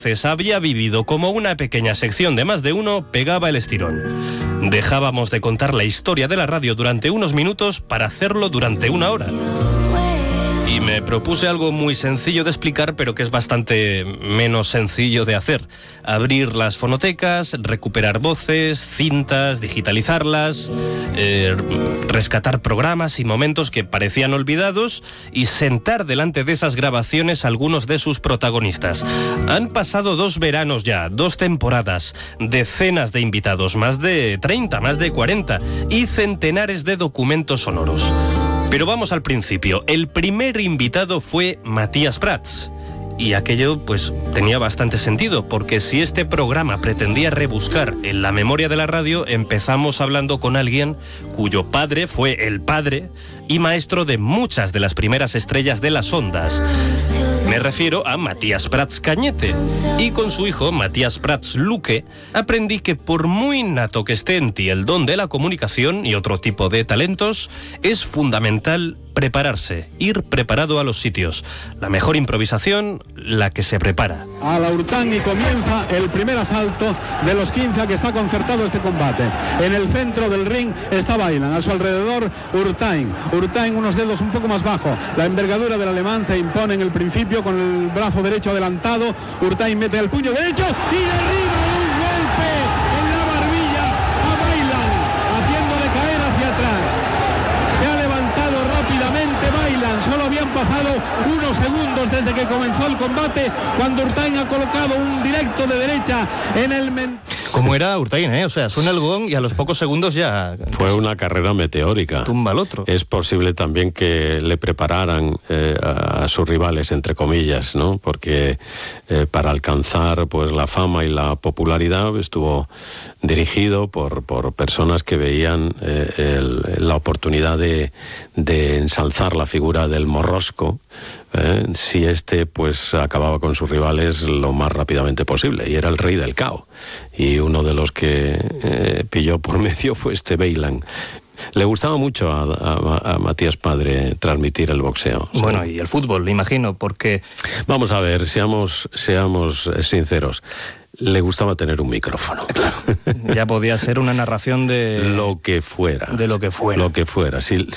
había vivido como una pequeña sección de Más de Uno, pegaba el estirón. Dejábamos de contar la historia de la radio durante unos minutos para hacerlo durante una hora. Y me propuse algo muy sencillo de explicar, pero que es bastante menos sencillo de hacer. Abrir las fonotecas, recuperar voces, cintas, digitalizarlas, rescatar programas y momentos que parecían olvidados y sentar delante de esas grabaciones a algunos de sus protagonistas. Han pasado 2 veranos ya, 2 temporadas, decenas de invitados, más de 30, más de 40 y centenares de documentos sonoros. Pero vamos al principio. El primer invitado fue Matías Prats. Y aquello, pues, tenía bastante sentido, porque si este programa pretendía rebuscar en la memoria de la radio, empezamos hablando con alguien cuyo padre fue el padre y maestro de muchas de las primeras estrellas de las ondas. Me refiero a Matías Prats Cañete. Y con su hijo, Matías Prats Luque, aprendí que por muy innato que esté en ti el don de la comunicación y otro tipo de talentos, es fundamental prepararse, ir preparado a los sitios. La mejor improvisación, la que se prepara. A la Urtañ y comienza el primer asalto de los 15 a que está concertado este combate. En el centro del ring está Bailan, a su alrededor Urtañ. Urtañ unos dedos un poco más bajo. La envergadura del alemán se impone en el principio con el brazo derecho adelantado. Urtañ mete el puño derecho y derriba un golpe en la barbilla a Bailan, haciéndole caer hacia atrás. Se ha levantado rápidamente Bailan. Solo habían pasado unos segundos desde que comenzó el combate cuando Urtañ ha colocado un directo de derecha en el ¿Cómo era Urtañ, O sea, suena el gong y a los pocos segundos ya... Fue una carrera meteórica. Tumba al otro. Es posible también que le prepararan a sus rivales, entre comillas, ¿no? Porque para alcanzar pues la fama y la popularidad estuvo dirigido por personas que veían la oportunidad de ensalzar la figura del morrosco, si este pues acababa con sus rivales lo más rápidamente posible, y era el rey del cao, y uno de los que pilló por medio fue este Bailan. Le gustaba mucho a Matías padre transmitir el boxeo. Bueno, y el fútbol, me imagino, porque... Vamos a ver, seamos sinceros. Le gustaba tener un micrófono. Claro. Ya podía ser una narración de... Lo que fuera. De lo que fuera. Lo que fuera.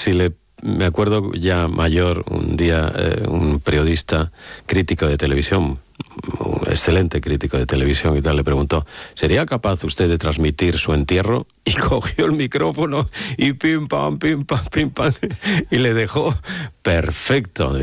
Me acuerdo ya mayor, un día, un periodista crítico de televisión, un excelente crítico de televisión y tal, le preguntó, ¿sería capaz usted de transmitir su entierro? Y cogió el micrófono y pim pam, y le dejó perfecto.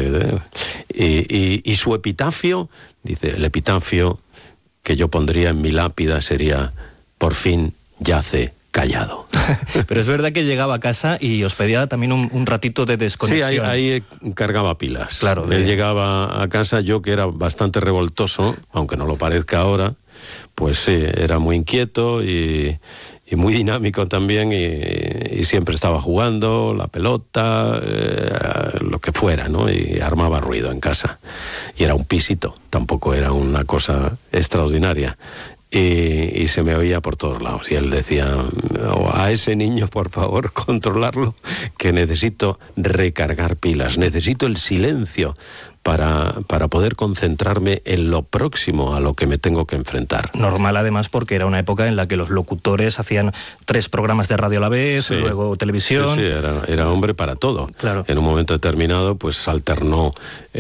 Y su epitafio, dice, el epitafio que yo pondría en mi lápida sería, por fin yace callado. Pero es verdad que llegaba a casa y os pedía también un ratito de desconexión. Sí, ahí cargaba pilas. Claro. Él llegaba a casa, yo que era bastante revoltoso, aunque no lo parezca ahora, pues sí, era muy inquieto y muy dinámico también, y siempre estaba jugando, la pelota, lo que fuera, ¿no? Y armaba ruido en casa. Y era un pisito, tampoco era una cosa extraordinaria. Y se me oía por todos lados. Y él decía, a ese niño, por favor, controlarlo, que necesito recargar pilas, necesito el silencio para poder concentrarme en lo próximo a lo que me tengo que enfrentar. Normal, además, porque era una época en la que los locutores hacían 3 programas de radio a la vez, sí, luego televisión. Sí, era hombre para todo. Claro. En un momento determinado, pues alternó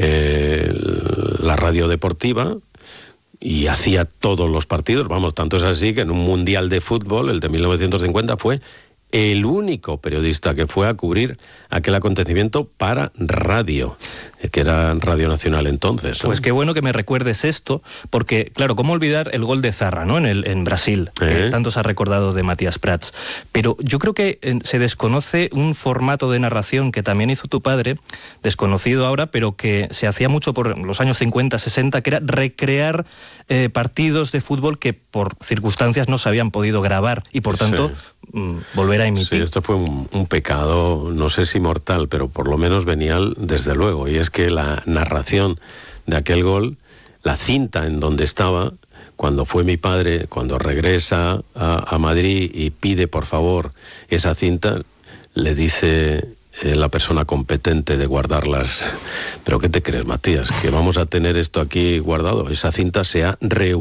la radio deportiva, y hacía todos los partidos, tanto es así que en un mundial de fútbol, el de 1950, fue el único periodista que fue a cubrir aquel acontecimiento para radio, que era Radio Nacional entonces, ¿no? Pues qué bueno que me recuerdes esto, porque, claro, ¿cómo olvidar el gol de Zarra, ¿no? En Brasil, que tanto se ha recordado de Matías Prats? Pero yo creo que se desconoce un formato de narración que también hizo tu padre, desconocido ahora, pero que se hacía mucho por los años 50, 60, que era recrear partidos de fútbol que por circunstancias no se habían podido grabar y por tanto volver a emitir. Sí, esto fue un pecado, no sé si mortal, pero por lo menos venial desde luego, y es que la narración de aquel gol, la cinta en donde estaba, cuando fue mi padre, cuando regresa a Madrid y pide por favor esa cinta, le dice la persona competente de guardarlas. ¿Pero qué te crees, Matías? ¿Que vamos a tener esto aquí guardado? Esa cinta se ha